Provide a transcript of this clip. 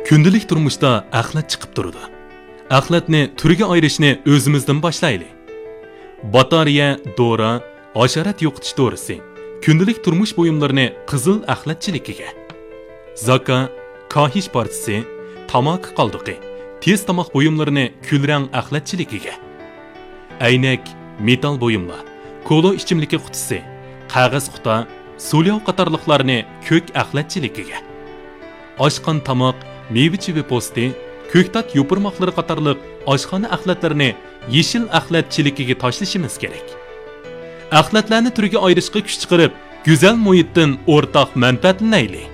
Kundalik turmuşda axlat chiqib turadi. Axlatni turiga ayirishni o'zimizdan boshlaylik. Batariya, dora, hasharat yo'qotish dorisi kundalik turmush buyumlarini qizil axlatchiligiga, zaka, kahish partisi, tamaki qoldiqi, tez tomoq buyumlarini kulrang axlatchiligiga, aynak, metal buyumlar, kola ichimligi qutisi, qog'oz quta, so'lyav qatorliqlarni ko'k axlatchiligiga, oshqon tomoq, meva-cheva po'sti, ko'ktat yopirmoqlari qatorliq oshxona axlatlarini yeshil axlatchiligiga tashlashimiz kerak. Axlatlarni turiga ayirishga kuch chiqarib, go'zal muhitdan o'rtoq manfaatlanaylik.